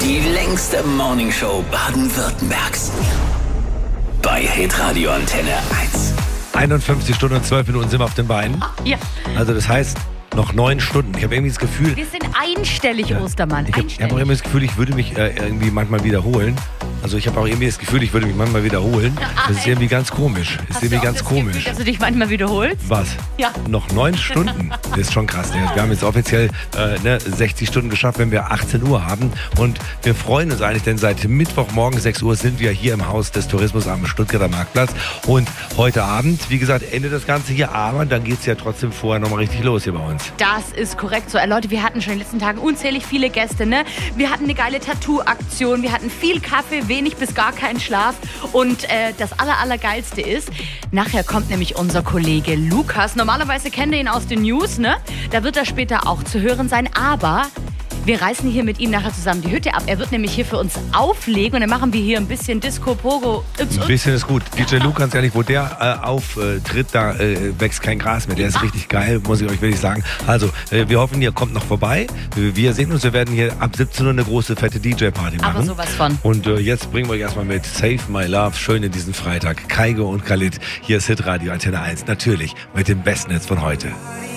Die längste Morningshow Baden-Württembergs. Bei Hitradio Antenne 1. 51 Stunden und 12 Minuten sind wir auf den Beinen. Ja. Also das heißt, noch 9 Stunden. Ich habe irgendwie das Gefühl... Wir sind einstellig, Ostermann. Ich habe auch immer das Gefühl, ich würde mich irgendwie manchmal wiederholen. Also ich habe auch irgendwie das Gefühl, ich würde mich manchmal wiederholen. Das ist irgendwie ganz komisch. Das ist irgendwie ganz komisch. Gefühl, dass du dich manchmal wiederholst? Was? Ja. Noch 9 Stunden? Das ist schon krass. Wir haben jetzt offiziell 60 Stunden geschafft, wenn wir 18 Uhr haben. Und wir freuen uns eigentlich, denn seit Mittwochmorgen 6 Uhr sind wir hier im Haus des Tourismus am Stuttgarter Marktplatz. Und heute Abend, wie gesagt, endet das Ganze hier. Aber dann geht es ja trotzdem vorher nochmal richtig los hier bei uns. Das ist korrekt so. Leute, wir hatten schon in den letzten Tagen unzählig viele Gäste, ne? Wir hatten eine geile Tattoo-Aktion, wir hatten viel Kaffee, wenig bis gar keinen Schlaf. Und das Allergeilste ist, nachher kommt nämlich unser Kollege Lukas. Normalerweise kennt ihr ihn aus den News, ne? Da wird er später auch zu hören sein, aber... Wir reißen hier mit ihm nachher zusammen die Hütte ab. Er wird nämlich hier für uns auflegen und dann machen wir hier ein bisschen Disco, Pogo. Ein bisschen ist gut. DJ Luke, ganz ehrlich, wo der auftritt, da wächst kein Gras mehr. Der ist richtig geil, muss ich euch wirklich sagen. Also, wir hoffen, ihr kommt noch vorbei. Wir sehen uns, wir werden hier ab 17 Uhr eine große, fette DJ-Party machen. Aber sowas von. Und jetzt bringen wir euch erstmal mit Save My Love, schön in diesen Freitag. Kaigo und Khalid, hier ist Hitradio Antenne 1. Natürlich mit dem besten Netz von heute.